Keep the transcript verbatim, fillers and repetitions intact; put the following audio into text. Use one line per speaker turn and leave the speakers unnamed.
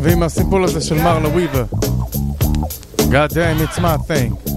ועם הסיפול הזה של מרלה וויבר God damn it's my thing